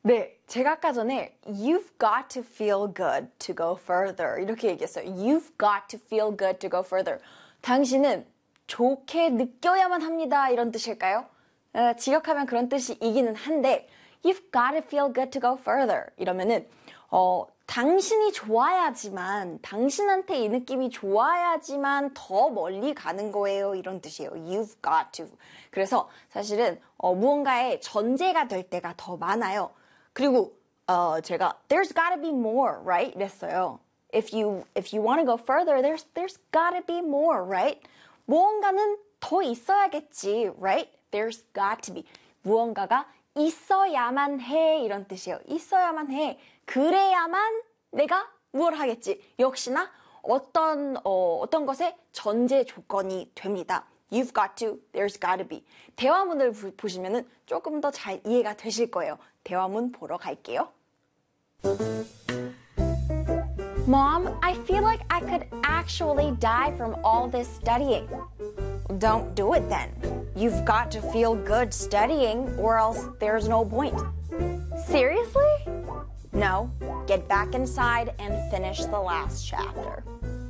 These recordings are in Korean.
네, 제가 아까 전에 You've got to feel good to go further 이렇게 얘기했어요. You've got to feel good to go further. 당신은 좋게 느껴야만 합니다. 이런 뜻일까요? 직역하면 그런 뜻이기는 한데 You've got to feel good to go further 이러면은 당신이 좋아야지만 당신한테 이 느낌이 좋아야지만 더 멀리 가는 거예요. 이런 뜻이에요. You've got to. 그래서 사실은 무언가의 전제가 될 때가 더 많아요. 그리고 제가 there's gotta be more, right? 이랬어요. If you want to go further, there's gotta be more, right? 무언가는 더 있어야겠지, right? There's got to be. 무언가가 있어야만 해 이런 뜻이에요. 있어야만 해. 그래야만 내가 무엇을 하겠지. 역시나 어떤 것의 전제 조건이 됩니다. You've got to, there's got to be. 대화문을 보시면은 조금 더 잘 이해가 되실 거예요. 대화문 보러 갈게요. Mom, I feel like I could actually die from all this studying. Don't do it then. You've got to feel good studying or else there's no point. Seriously? No. Get back inside and finish the last chapter.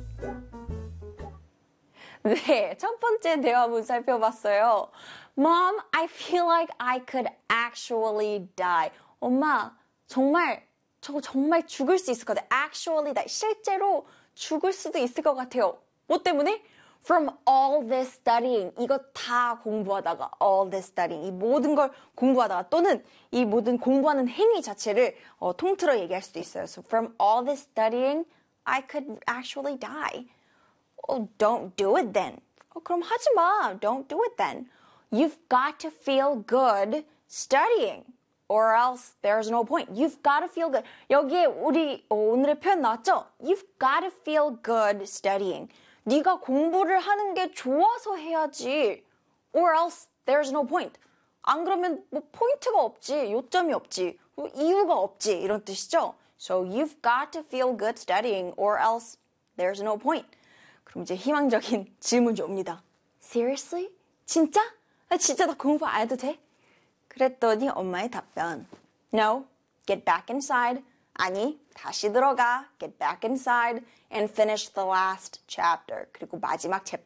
네, 첫 번째 대화문 살펴봤어요. Mom, I feel like I could actually die. 엄마, 저 정말 죽을 수 있을 것 같아요. Actually die. 실제로 죽을 수도 있을 것 같아요. 뭐 때문에? From all this studying. 이거 다 공부하다가 all this studying. 이 모든 걸 공부하다가 또는 이 모든 공부하는 행위 자체를 통틀어 얘기할 수도 있어요. So from all this studying, I could actually die. Oh, don't do it then. 그럼 하지 마. Don't do it then. You've got to feel good studying. Or else there's no point. You've got to feel good. 여기에 우리 오늘의 표현 나왔죠? You've got to feel good studying. 네가 공부를 하는 게 좋아서 해야지. Or else there's no point. 안 그러면 뭐 포인트가 없지. 요점이 없지. 이유가 없지. 이런 뜻이죠? So you've got to feel good studying. Or else there's no point. 그럼 이제 희망적인 질문이 옵니다. Seriously? 진짜? 진짜 나 공부 안 해도 돼? 그랬더니 엄마의 답변. No, get back inside. 아니, 다시 들어가. Get back inside and finish the last chapter. 그리고 마지막